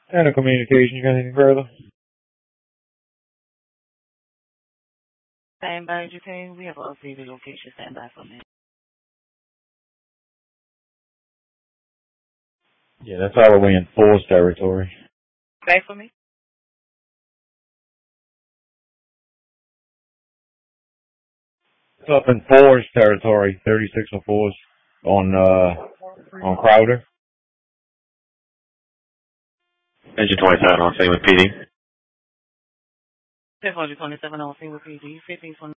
And a communication, you got anything further? Stand by, Japan. We have an updated location. Stand by for a minute. Yeah, that's all the way in Forest territory. Back for me? It's up in Forest territory, 3604 on Crowder. Engine 27 on scene with PD. 727 on scene with PD. 15